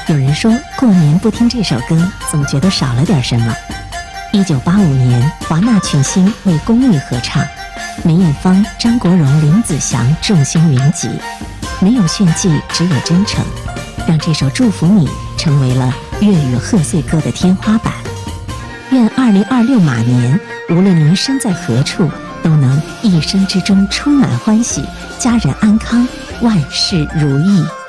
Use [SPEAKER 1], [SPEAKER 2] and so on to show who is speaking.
[SPEAKER 1] 有人说过年不听这首歌，总觉得少了点什么。1985年，华纳群星为公益合唱，梅艳芳、张国荣、林子祥众星云集，没有炫技，只有真诚，让这首《祝福你》成为了粤语贺岁歌的天花板。愿2026马年，无论您身在何处，都能一生之中充满欢喜，家人安康，万事如意。